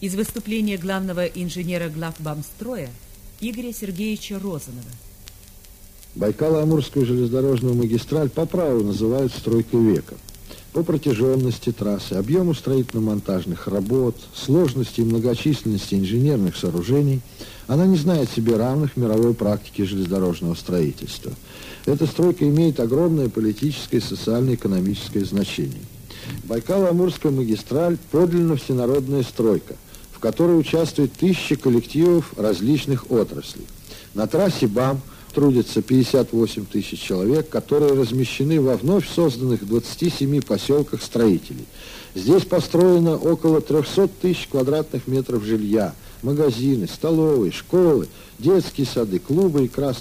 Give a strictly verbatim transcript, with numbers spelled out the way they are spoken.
Из выступления главного инженера главбамстроя Игоря Сергеевича Розанова. Байкало-Амурскую железнодорожную магистраль по праву называют «стройкой века». По протяженности трассы, объему строительно-монтажных работ, сложности и многочисленности инженерных сооружений она не знает себе равных в мировой практике железнодорожного строительства. Эта стройка имеет огромное политическое, социально-экономическое значение. Байкало-Амурская магистраль – подлинно всенародная стройка, в которой участвует тысячи коллективов различных отраслей. На трассе БАМ трудятся пятьдесят восемь тысяч человек, которые размещены во вновь созданных двадцати семи поселках строителей. Здесь построено около трехсот тысяч квадратных метров жилья, магазины, столовые, школы, детские сады, клубы и красные